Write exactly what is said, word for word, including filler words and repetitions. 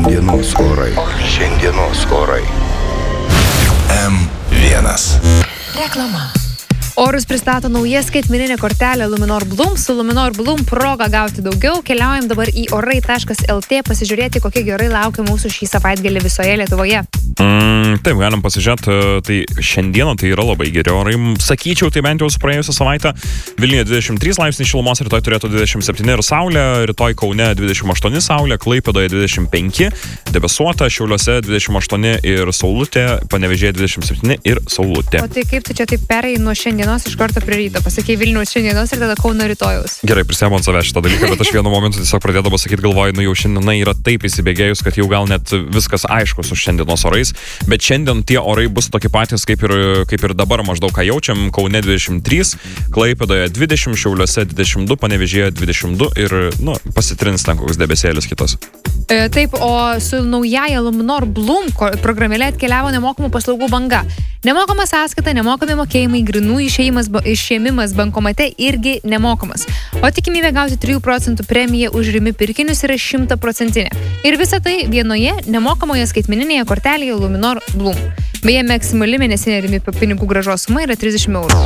Šiandienos orai. Šiandienos orai. M vienas. Reklama. Orus pristato nauja skaitmeninė kortelė Luminor Bloom. Su Luminor Bloom proga gauti daugiau. Keliaujam dabar į orai taškas lt pasižiūrėti, kokie gerai laukia mūsų šį savaitgalį visoje Lietuvoje. Mm, taip, galim pasižiūrėti. Tai šiandieną tai yra labai geri orai. Sakyčiau, tai bent jau su praėjusią savaitę. Vilniuje dvidešimt trys laipsniai šilumos, rytoj turėtų dvidešimt septyni ir saulė, rytoj Kaune dvidešimt aštuoni saulė, Klaipėdoje dvidešimt penki, debesuota, Šiauliuose dvidešimt aštuoni ir saulutė, Panevėžyje dvidešimt septyni ir saulutė. O tai kaip tu čia taip perėjai nuo šiandienos iš karto prie ryto? Pasakei Vilniaus šiandienos ir tada Kauno rytojaus. Gerai, prisėmu ant savęs šitą dalyką, bet aš vienu momentu tiesiog pradėdavau sakyti, galvoju, nu jau šiandiena yra taip įsibėgėjus, kad jau gal net viskas aišku su šiandienos orais, bet šiandien tie orai bus tokie patys kaip ir, kaip ir dabar maždaug ką jaučiam. Kaune dvidešimt trys, Klaipėdoje dvidešimt, Šiauliuose dvidešimt du, Panevėžyje dvidešimt du ir, nu, pasitrins ten koks debesėlis kitas. E, taip, o su naujaja Luminor Bloom programėlė atkeliavo nemokamų paslaugų banga. Nemokama sąskaita, nemokami mokėjimai, grynų išėjimas, išėmimas bankomate irgi nemokamas. O tikimybė gauti trijų procentų premiją už rimi pirkinius yra šimta procentinė. Ir visa tai vienoje nemokamoje skaitmeninėje kortelėje Luminor Bloom. Beje, maksimali mėnesinė rimi pinigų grąžos suma yra trisdešimt eurų.